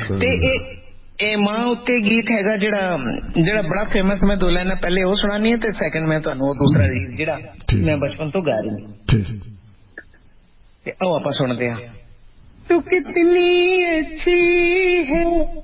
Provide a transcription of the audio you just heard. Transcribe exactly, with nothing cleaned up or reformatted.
ਤੇ ਇਹ ਇਹ ਮਾਂ ਉੱਤੇ ਗੀਤ ਹੈਗਾ ਜਿਹੜਾ ਜਿਹੜਾ ਬੜਾ ਫੇਮਸ, ਮੈਂ ਦੋ ਲਾਈਨਾਂ ਪਹਿਲੇ ਉਹ ਸੁਣਾਨੀ ਹੈ ਤੇ ਸੈਕਿੰਡ ਮੈਂ ਤੁਹਾਨੂੰ ਉਹ ਦੂਸਰਾ ਗੀਤ ਜਿਹੜਾ ਮੈਂ ਬਚਪਨ ਤੋਂ ਗਾ ਰਹੀ ਹਾਂ ਤੇ ਉਹ ਆਪਾਂ ਸੁਣਦੇ ਹਾਂ। ਤੂੰ ਕਿਤਨੀ ਅੱਛੀ ਹੈ